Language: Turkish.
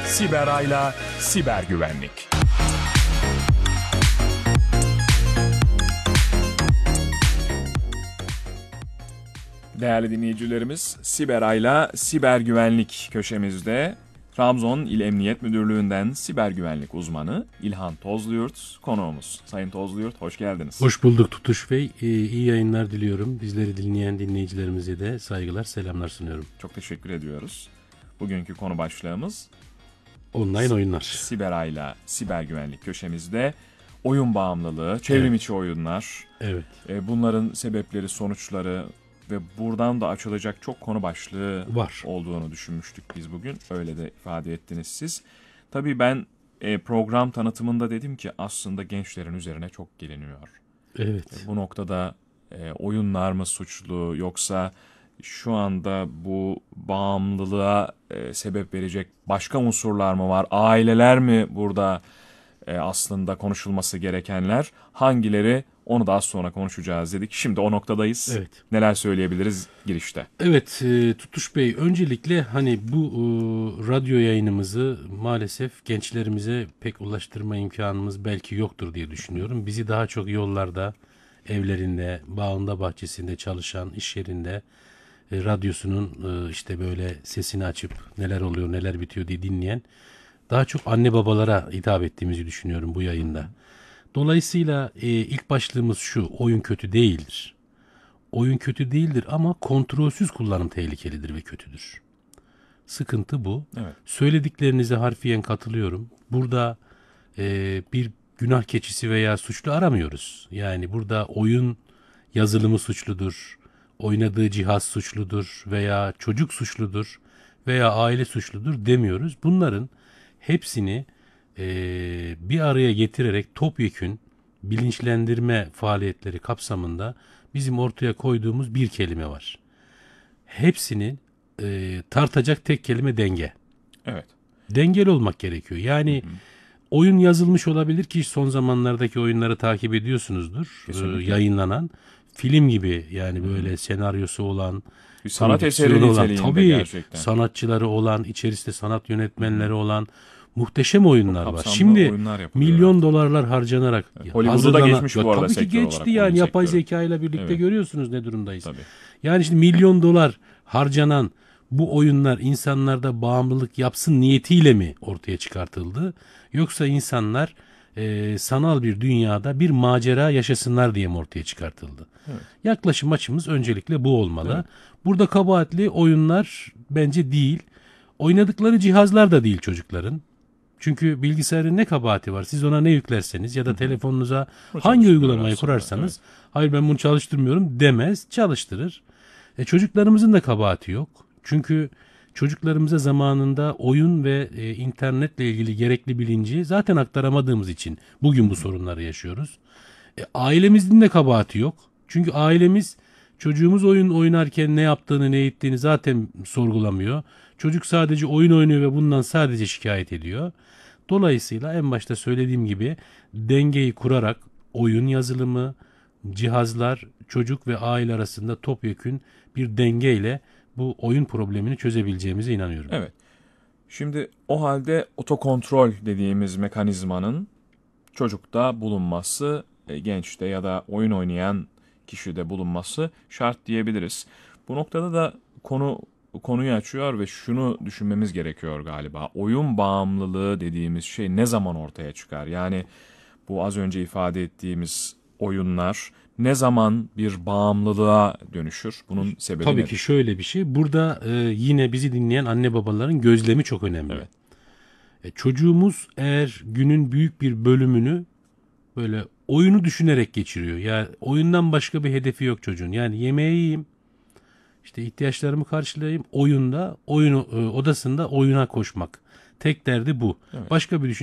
Siberay'la Siber Güvenlik. Değerli dinleyicilerimiz, Siberay'la Siber Güvenlik köşemizde Trabzon İl Emniyet Müdürlüğü'nden siber güvenlik uzmanı İlhan Tozluyurt konuğumuz. Sayın Tozluyurt, hoş geldiniz. Hoş bulduk Tutuş Bey. İyi yayınlar diliyorum. Bizleri dinleyen dinleyicilerimize de saygılar, selamlar sunuyorum. Çok teşekkür ediyoruz. Bugünkü konu başlığımız online oyunlar. Siberay'la Siber Güvenlik köşemizde oyun bağımlılığı, çevrim içi oyunlar. Evet. Bunların sebepleri, sonuçları ve buradan da açılacak çok konu başlığı var olduğunu düşünmüştük biz bugün. Öyle de ifade ettiniz siz. Tabii ben program tanıtımında dedim ki aslında gençlerin üzerine çok geliniyor. Evet. Bu noktada oyunlar mı suçlu, yoksa şu anda bu bağımlılığa sebep verecek başka unsurlar mı var? Aileler mi burada aslında konuşulması gerekenler? Hangileri? Onu da az sonra konuşacağız dedik. Şimdi o noktadayız. Evet. Neler söyleyebiliriz girişte? Evet Tutuş Bey, öncelikle hani bu radyo yayınımızı maalesef gençlerimize pek ulaştırma imkanımız belki yoktur diye düşünüyorum. Bizi daha çok yollarda, evlerinde, bağında, bahçesinde çalışan, iş yerinde radyosunun işte böyle sesini açıp neler oluyor, neler bitiyor diye dinleyen daha çok anne babalara hitap ettiğimizi düşünüyorum bu yayında. Dolayısıyla ilk başlığımız şu: oyun kötü değildir. Oyun kötü değildir ama kontrolsüz kullanım tehlikelidir ve kötüdür. Sıkıntı bu. Evet. Söylediklerinize harfiyen katılıyorum. Burada bir günah keçisi veya suçlu aramıyoruz. Yani burada oyun yazılımı suçludur, oynadığı cihaz suçludur veya çocuk suçludur veya aile suçludur demiyoruz. Bunların hepsini bir araya getirerek topyekün bilinçlendirme faaliyetleri kapsamında bizim ortaya koyduğumuz bir kelime var. Hepsini tartacak tek kelime denge. Evet. Dengeli olmak gerekiyor. Yani oyun yazılmış olabilir ki son zamanlardaki oyunları takip ediyorsunuzdur. Yayınlanan film gibi, yani böyle senaryosu olan, bir sanat eseri niteliğinde tabii, gerçekten. Sanatçıları olan, içerisinde sanat yönetmenleri olan muhteşem oyunlar var. Şimdi milyon dolarlar harcanarak Hollywood'da geçmiş bu arada tabii ki sektör geçti olarak, yani yapay sektörü. zeka ile birlikte görüyorsunuz ne durumdayız. Tabii. Yani şimdi milyon dolar harcanan bu oyunlar insanlarda bağımlılık yapsın niyetiyle mi ortaya çıkartıldı? Yoksa insanlar sanal bir dünyada bir macera yaşasınlar diye mi ortaya çıkartıldı? Evet. Yaklaşım açımız öncelikle bu olmalı. Evet. Burada kabahatli oyunlar bence değil. Oynadıkları cihazlar da değil çocukların. Çünkü bilgisayarın ne kabahati var? Siz ona ne yüklerseniz ya da telefonunuza hangi uygulamayı kurarsanız, hayır ben bunu çalıştırmıyorum demez, çalıştırır. Çocuklarımızın da kabahati yok. Çünkü çocuklarımıza zamanında oyun ve internetle ilgili gerekli bilinci zaten aktaramadığımız için bugün bu sorunları yaşıyoruz. Ailemizin de kabahati yok. Çünkü ailemiz çocuğumuz oyun oynarken ne yaptığını, ne ettiğini zaten sorgulamıyor. Çocuk sadece oyun oynuyor ve bundan sadece şikayet ediyor. Dolayısıyla en başta söylediğim gibi dengeyi kurarak oyun yazılımı, cihazlar, çocuk ve aile arasında topyekün bir dengeyle bu oyun problemini çözebileceğimize inanıyorum. Evet. Şimdi o halde otokontrol dediğimiz mekanizmanın çocukta bulunması, gençte ya da oyun oynayan kişide bulunması şart diyebiliriz. Bu noktada da konuyu açıyor ve şunu düşünmemiz gerekiyor galiba. Oyun bağımlılığı dediğimiz şey ne zaman ortaya çıkar? Yani bu az önce ifade ettiğimiz oyunlar ne zaman bir bağımlılığa dönüşür? Bunun sebebi Tabii nedir? ki şöyle bir şey. Burada yine bizi dinleyen anne babaların gözlemi çok önemli. Evet. Çocuğumuz eğer günün büyük bir bölümünü böyle oyunu düşünerek geçiriyor. Yani oyundan başka bir hedefi yok çocuğun. Yani yemeği yiyeyim, işte ihtiyaçlarımı karşılayayım, oyunda, oyun odasında oyuna koşmak. Tek derdi bu. Evet. Başka bir